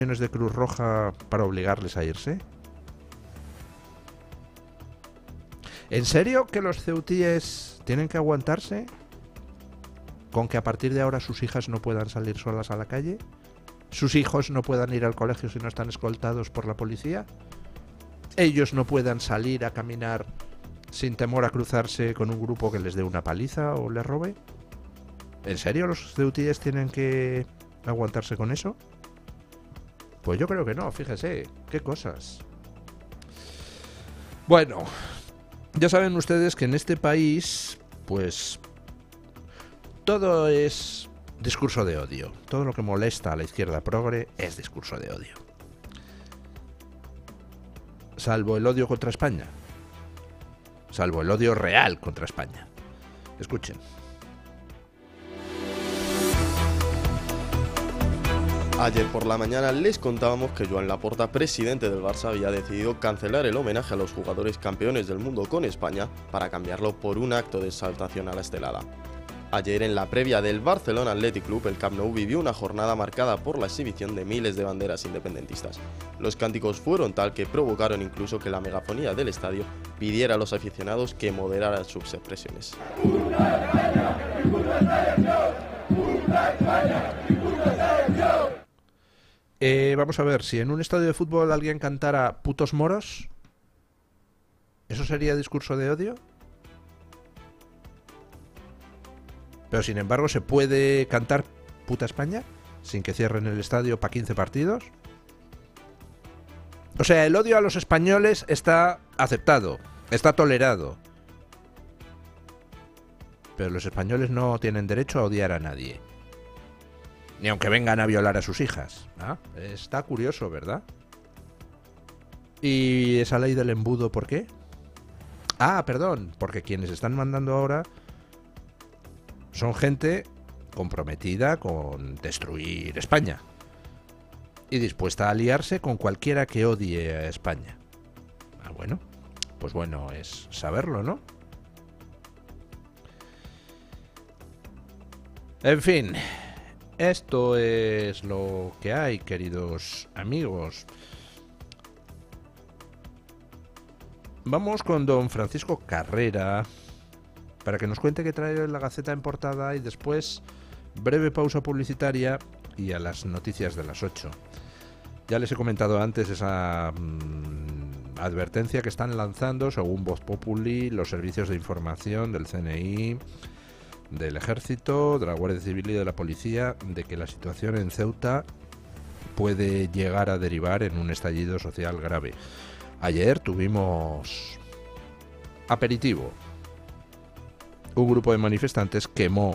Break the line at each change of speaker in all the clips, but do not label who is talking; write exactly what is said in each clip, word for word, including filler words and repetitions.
de Cruz Roja para obligarles a irse? ¿En serio que los ceutíes tienen que aguantarse con que a partir de ahora sus hijas no puedan salir solas a la calle? ¿Sus hijos no puedan ir al colegio si no están escoltados por la policía? ¿Ellos no puedan salir a caminar sin temor a cruzarse con un grupo que les dé una paliza o les robe? ¿En serio los ceutíes tienen que aguantarse con eso? Pues yo creo que no, fíjese, qué cosas. Bueno, ya saben ustedes que en este país, pues, todo es discurso de odio. Todo lo que molesta a la izquierda progre es discurso de odio. Salvo el odio contra España. Salvo el odio real contra España. Escuchen.
Ayer por la mañana les contábamos que Joan Laporta, presidente del Barça, había decidido cancelar el homenaje a los jugadores campeones del mundo con España para cambiarlo por un acto de exaltación a la estelada. Ayer, en la previa del Barcelona Athletic Club, el Camp Nou vivió una jornada marcada por la exhibición de miles de banderas independentistas. Los cánticos fueron tal que provocaron incluso que la megafonía del estadio pidiera a los aficionados que moderaran sus expresiones.
Eh, vamos a ver, si en un estadio de fútbol alguien cantara putos moros, ¿eso sería discurso de odio? Pero sin embargo, ¿se puede cantar puta España sin que cierren el estadio para quince partidos? O sea, el odio a los españoles está aceptado, está tolerado. Pero los españoles no tienen derecho a odiar a nadie. Ni aunque vengan a violar a sus hijas. ¿Ah? Está curioso, ¿verdad? ¿Y esa ley del embudo por qué? Ah, perdón, porque quienes están mandando ahora son gente comprometida con destruir España y dispuesta a aliarse con cualquiera que odie a España. Ah, bueno, pues bueno es saberlo, ¿no? En fin, esto es lo que hay, queridos amigos. Vamos con don Francisco Carrera para que nos cuente qué trae la Gaceta en portada y después breve pausa publicitaria y a las noticias de las ocho. Ya les he comentado antes esa mmm, advertencia que están lanzando, según Voz Populi, los servicios de información del C N I, del Ejército, de la Guardia Civil y de la Policía, de que la situación en Ceuta puede llegar a derivar en un estallido social grave. Ayer tuvimos aperitivo. Un grupo de manifestantes quemó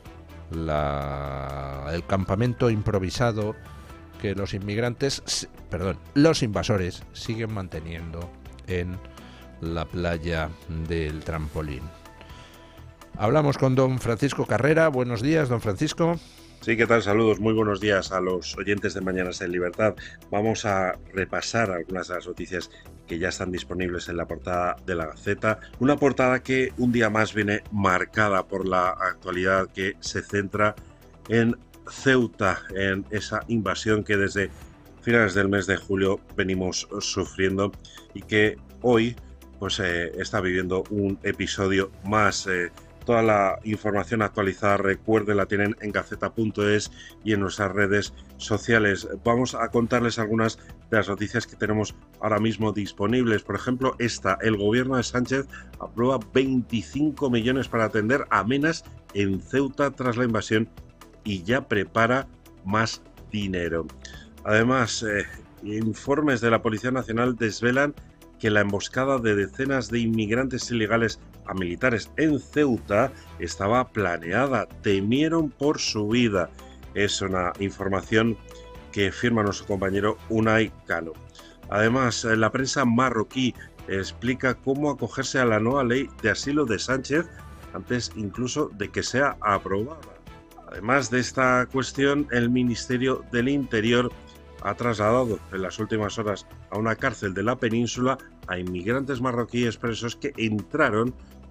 la, el campamento improvisado que los inmigrantes, perdón, los invasores siguen manteniendo en la playa del Trampolín. Hablamos con don Francisco Carrera. Buenos días, don Francisco.
Sí, ¿qué tal? Saludos, muy buenos días a los oyentes de Mañanas en Libertad. Vamos a repasar algunas de las noticias que ya están disponibles en la portada de la Gaceta. Una portada que un día más viene marcada por la actualidad que se centra en Ceuta, en esa invasión que desde finales del mes de julio venimos sufriendo y que hoy pues eh, está viviendo un episodio más. Eh, Toda la información actualizada, recuerden, la tienen en gaceta punto es y en nuestras redes sociales. Vamos a contarles algunas de las noticias que tenemos ahora mismo disponibles. Por ejemplo, esta, el gobierno de Sánchez aprueba veinticinco millones para atender a menas en Ceuta tras la invasión y ya prepara más dinero. Además, eh, informes de la Policía Nacional desvelan que la emboscada de decenas de inmigrantes ilegales a militares en Ceuta estaba planeada. Temieron por su vida. Es una información que firma nuestro compañero Unai Cano. Además, la prensa marroquí explica cómo acogerse a la nueva ley de asilo de Sánchez antes incluso de que sea aprobada. Además de esta cuestión, el Ministerio del Interior ha trasladado en las últimas horas a una cárcel de la península a inmigrantes marroquíes presos que entraron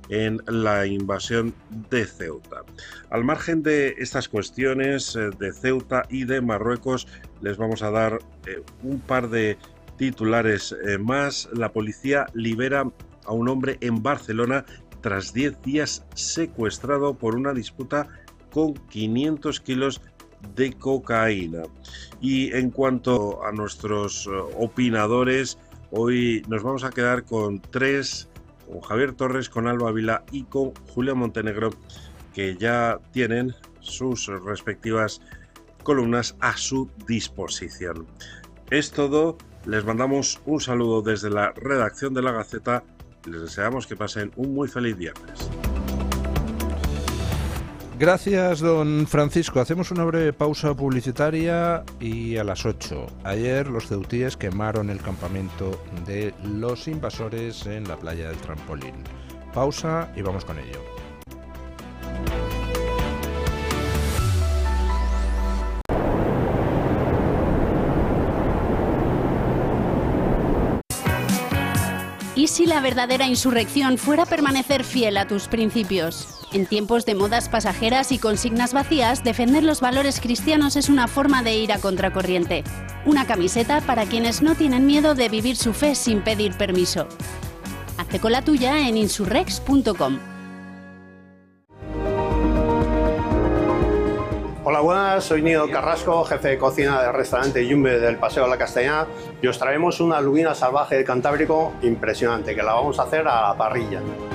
en la invasión de Ceuta. Al margen de estas cuestiones de Ceuta y de Marruecos, les vamos a dar eh, un par de titulares eh, más. La policía libera a un hombre en Barcelona tras diez días secuestrado por una disputa con quinientos kilos de cocaína. Y en cuanto a nuestros opinadores, hoy nos vamos a quedar con tres, con Javier Torres, con Alba Vila y con Julia Montenegro, que ya tienen sus respectivas columnas a su disposición. Es todo, les mandamos un saludo desde la redacción de La Gaceta y les deseamos que pasen un muy feliz viernes.
Gracias, don Francisco. Hacemos una breve pausa publicitaria y a las ocho. Ayer los ceutíes quemaron el campamento de los invasores en la playa del Trampolín. Pausa y vamos con ello.
¿Y si la verdadera insurrección fuera permanecer fiel a tus principios? En tiempos de modas pasajeras y consignas vacías, defender los valores cristianos es una forma de ir a contracorriente. Una camiseta para quienes no tienen miedo de vivir su fe sin pedir permiso. Hazte con la tuya en insurrex punto com.
Hola, buenas, soy Nino Carrasco, jefe de cocina del restaurante Yumbe del Paseo de la Castellana, y os traemos una lubina salvaje del Cantábrico impresionante, que la vamos a hacer a la parrilla.